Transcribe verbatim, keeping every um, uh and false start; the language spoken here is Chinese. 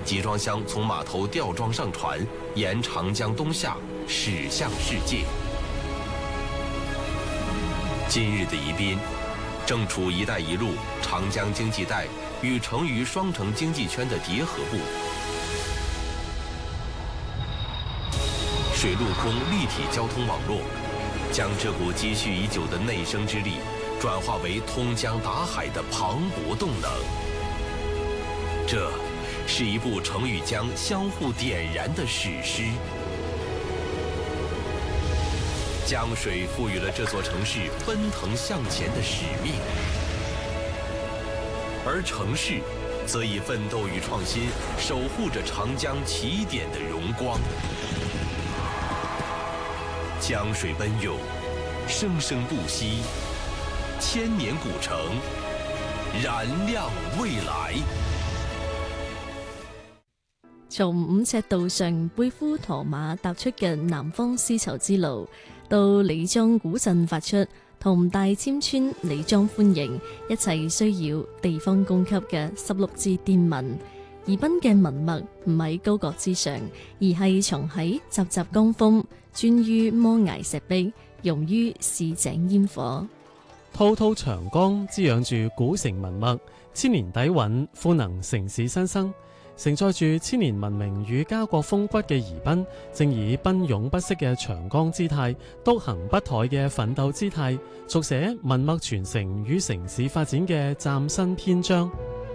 集装箱从码头吊装上船，沿长江东下，驶向世界。今日的宜宾，正处“一带一路”长江经济带与成渝双城经济圈的叠合部，水陆空立体交通网络，将这股积蓄已久的内生之力，转化为通江达海的磅礴动能。这是一部城与江相互点燃的史诗。江水赋予了这座城市奔腾向前的使命，而城市则以奋斗与创新守护着长江起点的荣光。江水奔涌，生生不息，千年古城，燃亮未来。 從五尺道上背負駝馬踏出嘅南方絲綢之路，到李莊古鎮發出同大簽村李莊歡迎一切需要地方供給嘅十六字電文。宜賓嘅文脈唔喺高閣之上，而係藏喺習習江風，專於摩崖石壁，融於市井煙火。 滔滔長江滋養住古城文脈，千年底蘊，賦能城市新生。承載住千年文明與家國風骨嘅宜賓，正以奔湧不息嘅長江姿態，篤行不殆嘅奮鬥姿態，續寫文脈傳承與城市發展嘅嶄新篇章。